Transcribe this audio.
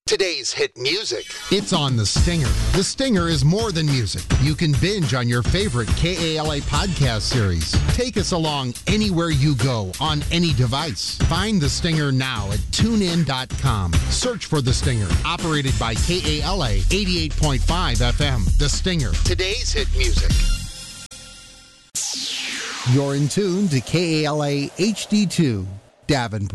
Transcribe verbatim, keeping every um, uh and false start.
Today's hit music. It's on The Stinger. The Stinger is more than music. You can binge on your favorite K A L A podcast series. Take us along anywhere you go on any device. Find The Stinger now at tune in dot com. Search for The Stinger. Operated by K A L A eighty-eight point five F M. The Stinger. Today's hit music. You're in tune to K A L A H D two, Davenport.